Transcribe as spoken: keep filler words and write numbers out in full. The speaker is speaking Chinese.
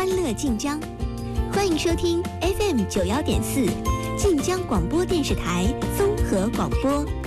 欢乐晋江，欢迎收听 F M 九幺点四晋江广播电视台综合广播。